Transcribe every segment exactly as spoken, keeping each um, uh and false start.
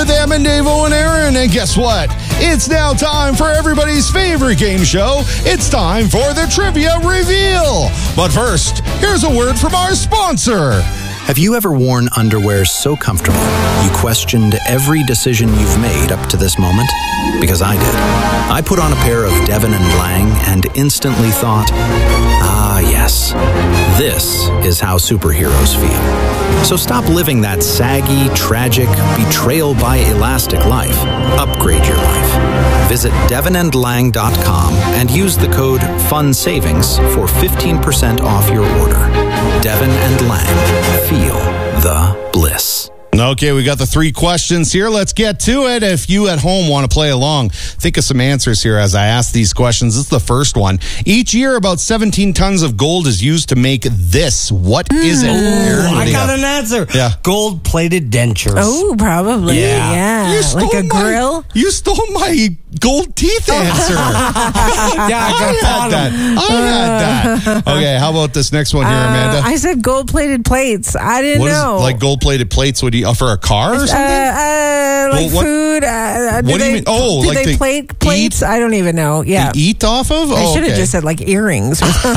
with Em and Davo and Aaron. And guess what? It's now time for everybody's favorite game show. It's time for the Trivia Reveal. But first, here's a word from our sponsor. Have you ever worn underwear so comfortable you questioned every decision you've made up to this moment? Because I did. I put on a pair of Devon and Lang and instantly thought, ah, yes, this is how superheroes feel. So stop living that saggy, tragic, betrayal by elastic life. Upgrade your life. Visit devon and lang dot com and use the code FUNSAVINGS for fifteen percent off your order. Devon and Lang. Feel the bliss. Okay, we got the three questions here. Let's get to it. If you at home want to play along, think of some answers here as I ask these questions. This is the first one. Each year, about seventeen tons of gold is used to make this. What mm. is it? Aaron, I got got? an answer. Yeah. Gold-plated dentures. Oh, probably. Yeah. yeah. You stole Like a my, grill? You stole my gold teeth answer. yeah, I, I had that. I had that. Okay, how about this next one here, Amanda? Uh, I said gold-plated plates. I didn't what know. Is, like gold-plated plates, would you offer a car or something? Uh, uh, like well, what, food. Uh, do what do they, you mean? Oh, do like they they plate plates? eat? I don't even know. Yeah. They eat off of? Oh, I should have okay. just said like earrings. Probably.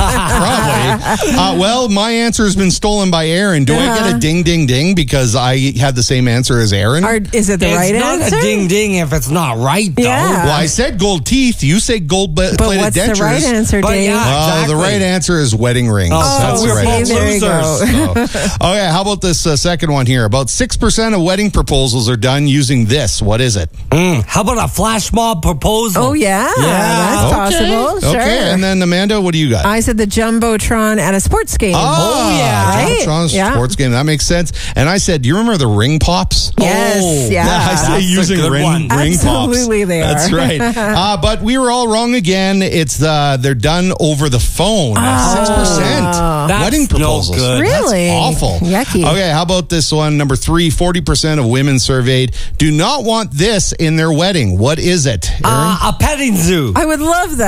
Uh, well, my answer has been stolen by Aaron. Do uh-huh. I get a ding, ding, ding because I had the same answer as Aaron? Or is it the it's right not answer? a ding, ding if it's not right, though. Yeah. Well, I said gold teeth. You say gold-plated but what's dentures. the right answer, But Dave? yeah. Well, Exactly. the right answer is wedding rings. Oh, That's we're the right both answer. there you go. So, okay, how about this uh, second one here? About six percent of wedding proposals are done using this. What is it? Mm, how about a flash mob proposal? Oh, yeah. Yeah. That's Okay. possible. Sure. Okay, and then Amanda, what do you got? I said the Jumbotron at a sports game. Oh, yeah. Right? Jumbotron's Yeah. sports game. That makes sense. And I said, do you remember the ring pops? Yes, Oh, yeah. I say That's a using good ring, one. ring pops. Absolutely they are. That's right. Uh, but we were all wrong again. It's the they're done over the phone. Six percent That's wedding no proposals. good. Really? That's awful. Yucky. Okay, how about this one? Number three, forty percent of women surveyed do not want this in their wedding. What is it, Aaron? Uh, a petting zoo. I would love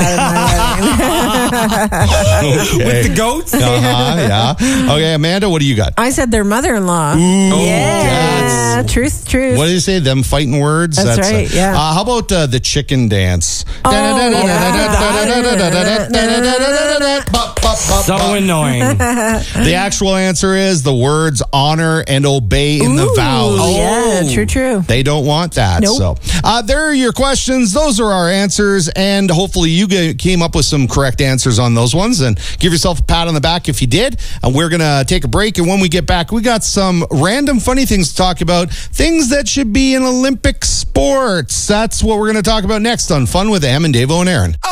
that in my wedding. Okay. With the goats? Uh-huh, yeah. Okay, Amanda, what do you got? I said their mother-in-law. Ooh, yeah. that's- Truth, truth. What did you say? Them fighting words? That's right, uh, yeah. Uh, how about uh, the chicken dance? So annoying. The actual answer is the words honor and obey in the Ooh, vows. Yeah, true, true. They don't want that. Nope. So uh, there are your questions. Those are our answers. And hopefully you g- came up with some correct answers on those ones. And give yourself a pat on the back if you did. And we're going to take a break. And when we get back, we got some random funny things to talk about. Things that should be in Olympic sports. That's what we're going to talk about next on Fun with Em and Davo and Aaron.